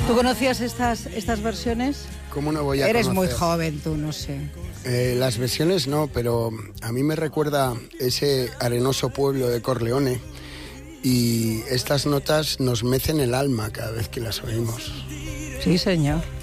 ¿Tú conocías estas versiones? ¿Cómo no voy a Eres conocer? muy joven tú, no sé. Las versiones no, pero a mí me recuerda ese arenoso pueblo de Corleone y estas notas nos mecen el alma cada vez que las oímos. Sí, señor.